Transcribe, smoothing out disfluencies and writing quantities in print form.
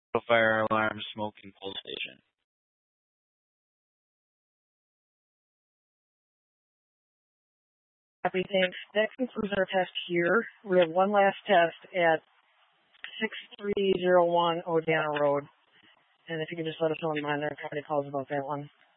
Fire alarm, smoking pole station. Happy, thanks. That concludes our test here. We have one last test at 6301 Odana Road. And if you could just let us know in mind, there are calls about that one.